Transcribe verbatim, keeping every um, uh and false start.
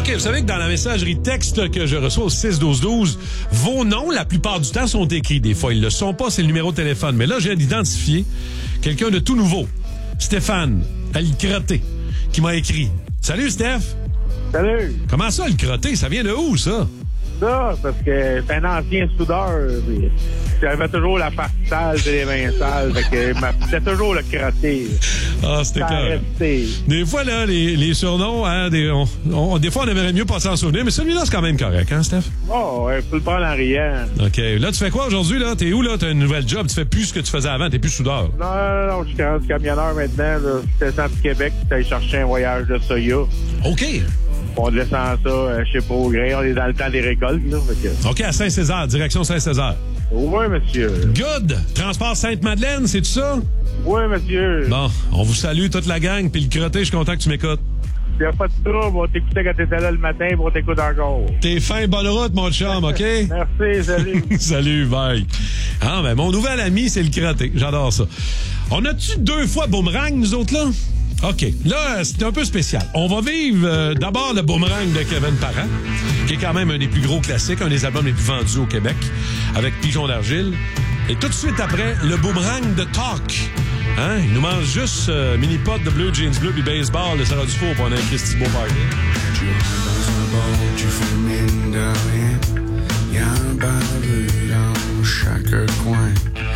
OK, vous savez que dans la messagerie texte que je reçois au six douze douze, vos noms, la plupart du temps, sont écrits. Des fois, ils le sont pas, c'est le numéro de téléphone. Mais là, j'ai identifié quelqu'un de tout nouveau. Stéphane, à le crotté, qui m'a écrit. Salut, Steph. Salut. Comment ça, le crotté? Ça vient de où, ça? Ça, parce que c'est un ancien soudeur. J'avais toujours la face sale, les mains sales. Fait que c'était toujours le crotté. Ah, c'était clair. Des fois, là, les, les surnoms, hein, des, on, on, des fois, on aimerait mieux pas s'en souvenir, mais celui-là, c'est quand même correct, hein, Steph? Oh, ouais, faut le prendre en riant. OK. Là, tu fais quoi aujourd'hui, là? T'es où, là? T'as un nouvel job. Tu fais plus ce que tu faisais avant. T'es plus soudeur. Non, non, non. Je suis rendu camionneur maintenant. Là. J'étais centre Québec. J'étais chercher un voyage de soya. OK. On descend ça, euh, je sais pas, au gré. On est dans le temps des récoltes, là. Fait que... OK, à Saint-Césaire. Direction Saint-Césaire. Oui, monsieur. Good. Transport Sainte-Madeleine, c'est tout ça? Oui, monsieur. Bon, on vous salue, toute la gang. Puis le crotté, je suis content que tu m'écoutes. Il n'y a pas de trouble. On t'écoutait quand t'étais là le matin, pour t'écouter encore. T'es fin, bonne route, mon chum, OK? Merci, salut. Salut, bye. Ah, ben, mon nouvel ami, c'est le crotté. J'adore ça. On a-tu deux fois Boomerang, nous autres, là? OK. Là, c'est un peu spécial. On va vivre euh, d'abord le Boomerang de Kevin Parent, qui est quand même un des plus gros classiques, un des albums les plus vendus au Québec, avec Pigeon d'argile. Et tout de suite après, le Boomerang de Talk. Hein? Il nous mange juste euh, mini-pot de bleu, jeans bleu, puis baseball, le Sarah Dufour pour un Christy Beau party. Tu rentres dans un bar, tu fais mine de rien. Y'a un barbu dans chaque coin.